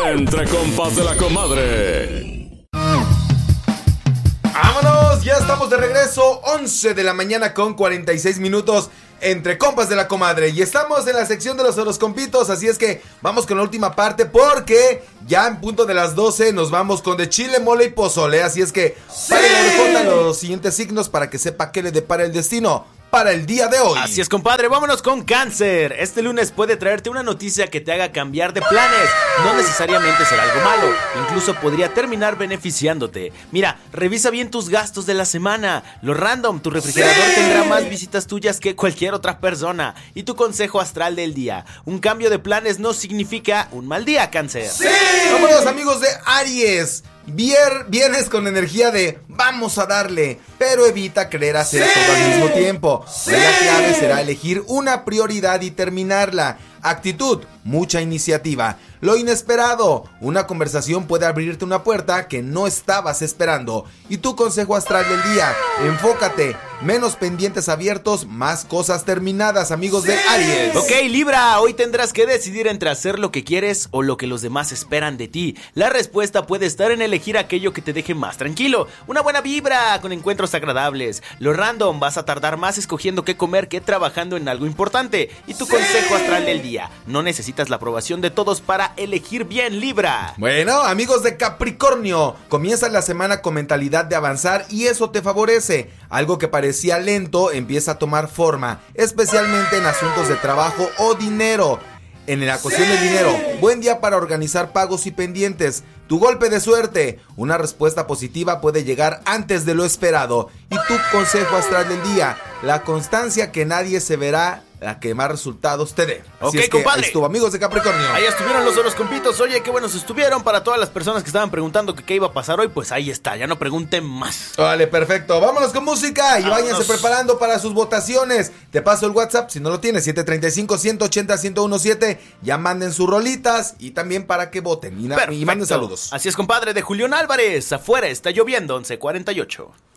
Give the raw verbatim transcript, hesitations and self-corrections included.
Entre compas de la comadre. ¡Vámonos! Ya estamos de regreso, once de la mañana con cuarenta y seis minutos, entre compas de la comadre. Y estamos en la sección de los horoscompitos, así es que vamos con la última parte porque ya en punto de las doce nos vamos con de chile, mole y pozole. Así es que ¡sí! Para los siguientes signos para que sepa qué le depara el destino para el día de hoy. Así es, compadre, vámonos con Cáncer. Este lunes puede traerte una noticia que te haga cambiar de planes. No necesariamente será algo malo, incluso podría terminar beneficiándote. Mira, revisa bien tus gastos de la semana. Lo random, tu refrigerador ¡sí! Tendrá más visitas tuyas que cualquier otra persona. Y tu consejo astral del día: un cambio de planes no significa un mal día, Cáncer. ¡Sí! Vámonos, amigos de Aries. Vier, vienes con energía de vamos a darle, pero evita querer hacer ¡sí! Todo al mismo tiempo. ¡Sí! La clave será elegir una prioridad y terminarla. Actitud, mucha iniciativa. Lo inesperado, una conversación puede abrirte una puerta que no estabas esperando. Y tu consejo astral del día: enfócate, menos pendientes abiertos, más cosas terminadas, amigos ¡sí! De Aries. Ok, Libra, hoy tendrás que decidir entre hacer lo que quieres o lo que los demás esperan de ti. La respuesta puede estar en elegir aquello que te deje más tranquilo. Una buena vibra con encuentros agradables. Lo random, vas a tardar más escogiendo qué comer que trabajando en algo importante. Y tu ¡sí! Consejo astral del día: no necesitas la aprobación de todos para elegir bien, Libra. Bueno, amigos de Capricornio, comienza la semana con mentalidad de avanzar y eso te favorece. Algo que parecía lento empieza a tomar forma, especialmente en asuntos de trabajo o dinero. En la cuestión del dinero, buen día para organizar pagos y pendientes. Tu golpe de suerte, una respuesta positiva puede llegar antes de lo esperado. Y tu consejo astral del día: la constancia que nadie se verá, la que más resultados te dé. Ok, es compadre. Ahí estuvo, amigos de Capricornio. Ahí estuvieron los horoscopitos. Oye, qué buenos estuvieron. Para todas las personas que estaban preguntando que qué iba a pasar hoy, pues ahí está, ya no pregunten más. Vale, perfecto. Vámonos con música y Vámonos. váyanse preparando para sus votaciones. Te paso el WhatsApp, si no lo tienes, siete tres cinco, uno ocho cero, uno uno siete. Ya manden sus rolitas y también para que voten y, na- y manden saludos. Así es, compadre, de Julián Álvarez. Afuera está lloviendo, once cuarenta y ocho.